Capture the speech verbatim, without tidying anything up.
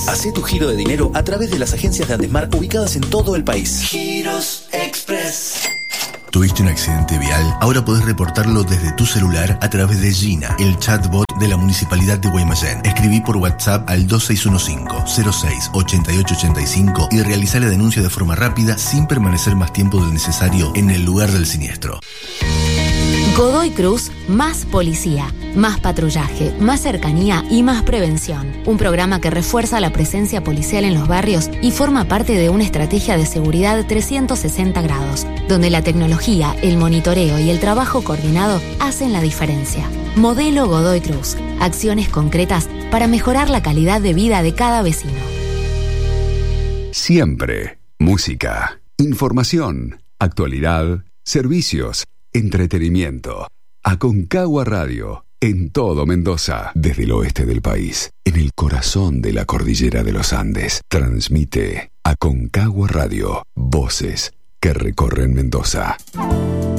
Hacé tu giro de dinero a través de las agencias de Andesmar ubicadas en todo el país. Giros Express. ¿Tuviste un accidente vial? Ahora podés reportarlo desde tu celular a través de Gina, el chatbot de la Municipalidad de Guaymallén. Escribí por WhatsApp al dos seis uno cinco, cero seis, ocho ocho ocho cinco y realizá la denuncia de forma rápida sin permanecer más tiempo del necesario en el lugar del siniestro. Godoy Cruz, más policía, más patrullaje, más cercanía y más prevención. Un programa que refuerza la presencia policial en los barrios y forma parte de una estrategia de seguridad trescientos sesenta grados, donde la tecnología, el monitoreo y el trabajo coordinado hacen la diferencia. Modelo Godoy Cruz. Acciones concretas para mejorar la calidad de vida de cada vecino. Siempre. Música, información, actualidad, servicios, entretenimiento. Aconcagua Radio, en todo Mendoza, desde el oeste del país, en el corazón de la cordillera de los Andes. Transmite Aconcagua Radio, voces que recorren Mendoza.